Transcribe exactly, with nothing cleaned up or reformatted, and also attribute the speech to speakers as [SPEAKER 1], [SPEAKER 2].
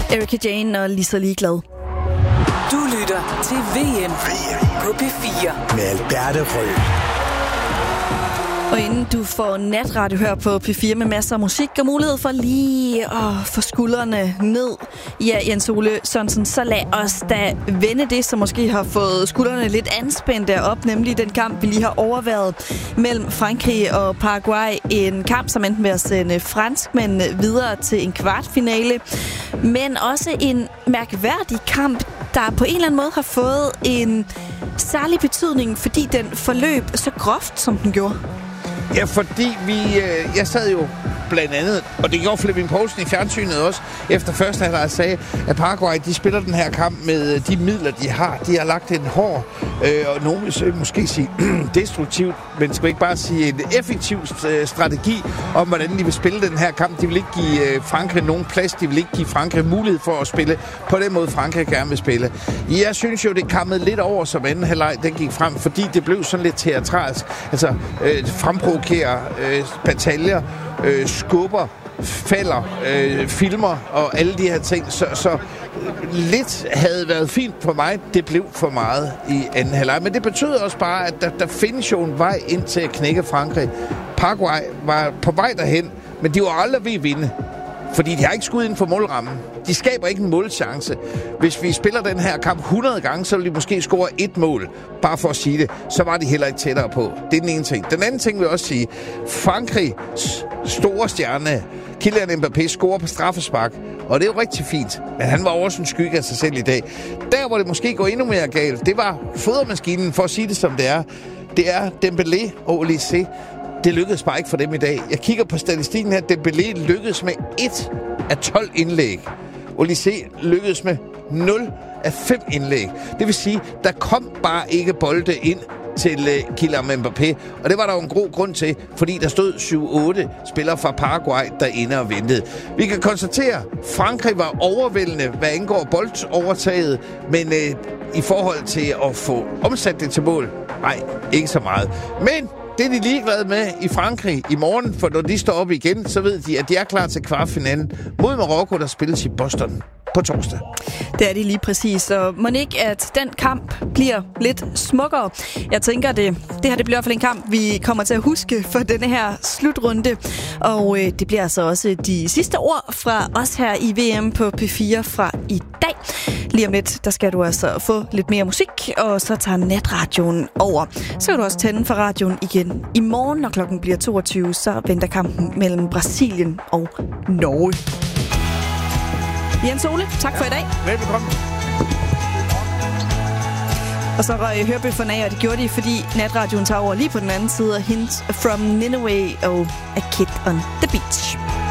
[SPEAKER 1] Erika Jane og lige så ligeglad.
[SPEAKER 2] Du lytter til V M på P fire
[SPEAKER 3] med Alberte Rød.
[SPEAKER 1] Og inden du får natradio her på P fire med masser af musik og mulighed for lige at få skuldrene ned, ja, Jens Ole Sørensen, så lad os da vende det, som måske har fået skuldrene lidt anspændte op, nemlig den kamp, vi lige har overværet mellem Frankrig og Paraguay. En kamp, som endte med at sende franskmænd videre til en kvartfinale, men også en mærkværdig kamp, der på en eller anden måde har fået en særlig betydning, fordi den forløb så groft, som den gjorde.
[SPEAKER 4] Ja, fordi vi... Øh, jeg sad jo blandt andet, og det gjorde Flemming Poulsen i fjernsynet også, efter første halvleg sagde, at Paraguay, de spiller den her kamp med de midler, de har. De har lagt en hård, øh, og nogen vil måske sige destruktivt, men skal ikke bare sige en effektiv øh, strategi om, hvordan de vil spille den her kamp. De vil ikke give øh, Frankrig nogen plads, de vil ikke give Frankrig mulighed for at spille på den måde, Frankrig gerne vil spille. Jeg synes jo, det kammede lidt over, som anden halvleg, den gik frem, fordi det blev sådan lidt teatralsk. Altså, øh, fremprovokere øh, bataljer, øh, skubber, falder, øh, filmer og alle de her ting. Så, så lidt havde været fint for mig. Det blev for meget i anden halvleg. Men det betyder også bare, at der, der findes jo en vej ind til at knække Frankrig. Paraguay var på vej derhen, men de var aldrig ved at vinde. Fordi de har ikke skudt inden for målrammen. De skaber ikke en målchance. Hvis vi spiller den her kamp hundrede gange, så vil de måske score et mål. Bare for at sige det. Så var de heller ikke tættere på. Det er den ene ting. Den anden ting vil jeg også sige. Frankrigs store stjerne, Kylian Mbappé, scorer på straffespark. Og det er jo rigtig fint. Men han var også en skygge af sig selv i dag. Der, hvor det måske går endnu mere galt, det var fodermaskinen, for at sige det som det er. Det er Dembélé og Olise. Det lykkedes bare ikke for dem i dag. Jeg kigger på statistikken her. Dembélé lykkedes med et af tolv indlæg. Olise lykkedes med nul af fem indlæg. Det vil sige, der kom bare ikke bolde ind til uh, Kylian Mbappé. Og det var der jo en god grund til, fordi der stod syv otte spillere fra Paraguay derinde og ventede. Vi kan konstatere, at Frankrig var overvældende, hvad angår boldovertaget, men uh, i forhold til at få omsat det til mål, nej, ikke så meget. Men det er de ligeglade med i Frankrig i morgen, for når de står op igen, så ved de, at de er klar til kvartfinalen mod Marokko, der spilles i Boston på torsdag.
[SPEAKER 1] Det er det lige præcis, og må ikke, at den kamp bliver lidt smukkere. Jeg tænker, det, det her det bliver i hvert fald en kamp, vi kommer til at huske for denne her slutrunde. Og øh, det bliver altså også de sidste ord fra os her i V M på P fire fra i dag. Lige om lidt, der skal du altså få lidt mere musik, og så tager natradioen over. Så kan du også tænde for radioen igen i morgen, når klokken bliver toogtyve, så venter kampen mellem Brasilien og Norge. Jens Ole, tak for i dag.
[SPEAKER 4] Velbekomme.
[SPEAKER 1] Og så røg hørebøfferne af, og det gjorde de, fordi natradioen tager over lige på den anden side af Hint from Nineveh og A Kid on the Beach.